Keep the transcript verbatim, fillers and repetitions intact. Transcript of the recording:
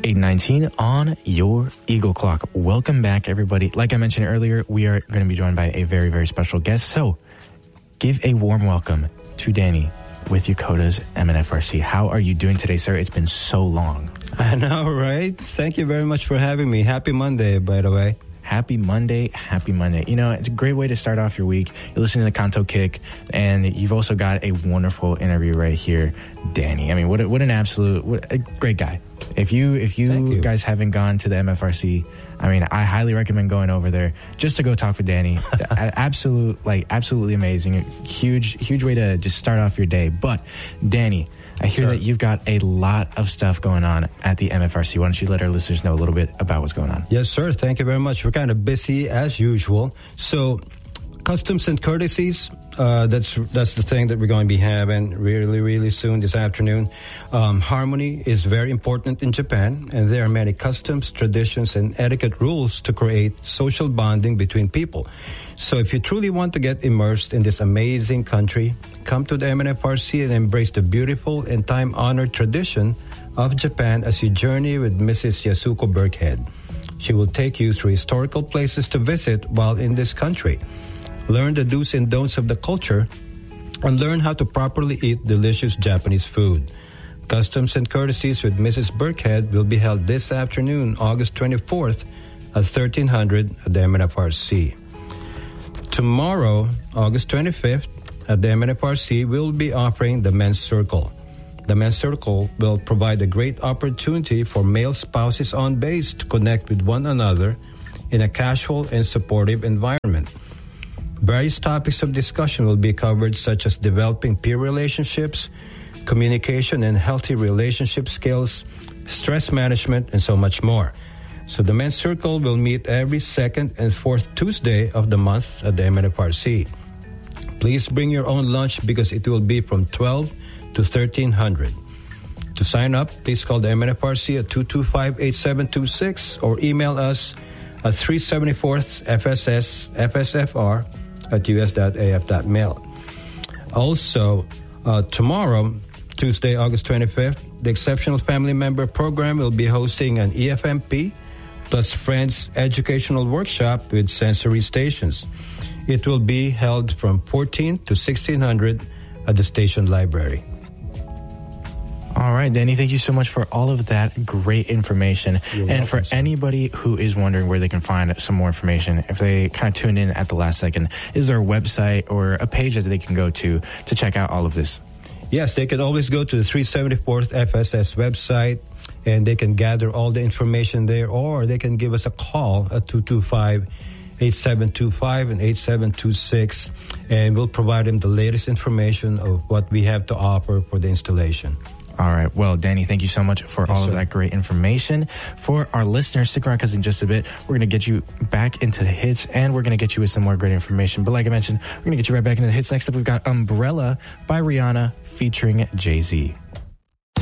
eight nineteen on your Eagle Clock. Welcome back, everybody. Like I mentioned earlier, we are going to be joined by a very, very special guest. So give a warm welcome to Danny with Yokota's M N F R C. How are you doing today, sir? It's been so long. I know, right? Thank you very much for having me. Happy Monday, by the way. Happy Monday, happy Monday. You know, it's a great way to start off your week. You're listening to Kanto Kick, and you've also got a wonderful interview right here, Danny. I mean, what a, what an absolute, what a great guy. If you if you, you guys haven't gone to the M F R C, I mean, I highly recommend going over there just to go talk with Danny. Absolute, like, absolutely amazing. Huge, huge way to just start off your day. But, Danny, I hear sure. that you've got a lot of stuff going on at the M F R C. Why don't you let our listeners know a little bit about what's going on? Yes, sir. Thank you very much. We're kind of busy as usual. So, customs and courtesies, uh, that's that's the thing that we're going to be having really, really soon this afternoon. Um, harmony is very important in Japan, and there are many customs, traditions, and etiquette rules to create social bonding between people. So if you truly want to get immersed in this amazing country, come to the M N F R C and embrace the beautiful and time-honored tradition of Japan as you journey with Missus Yasuko Birkhead. She will take you through historical places to visit while in this country. Learn the do's and don'ts of the culture, and learn how to properly eat delicious Japanese food. Customs and Courtesies with Missus Birkhead will be held this afternoon, August twenty-fourth at thirteen hundred at the M N F R C. Tomorrow, August twenty-fifth, at the M N F R C, we'll be offering the Men's Circle. The Men's Circle will provide a great opportunity for male spouses on base to connect with one another in a casual and supportive environment. Various topics of discussion will be covered, such as developing peer relationships, communication and healthy relationship skills, stress management, and so much more. So the Men's Circle will meet every second and fourth Tuesday of the month at the M N F R C. Please bring your own lunch because it will be from twelve to thirteen hundred. To sign up, please call the M N F R C at two two five, eight seven two six or email us at three seventy-fourth F S S F S F R at u s dot a f dot mil. Also, uh, tomorrow, Tuesday, August twenty-fifth, the Exceptional Family Member Program will be hosting an E F M P plus Friends educational workshop with sensory stations. It will be held from fourteen to sixteen hundred at the station library. All right, Danny, thank you so much for all of that great information. You're and welcome, for sir. anybody who is wondering where they can find some more information, if they kind of tune in at the last second, is there a website or a page that they can go to to check out all of this? Yes, they can always go to the three seventy-fourth F S S website, and they can gather all the information there, or they can give us a call at two two five, eight seven two five and eight seven two six, and we'll provide them the latest information of what we have to offer for the installation. All right. Well, Danny, thank you so much for Yes, all sir. of that great information. For our listeners, stick around because in just a bit, we're going to get you back into the hits and we're going to get you with some more great information. But like I mentioned, we're going to get you right back into the hits. Next up, we've got Umbrella by Rihanna featuring Jay-Z.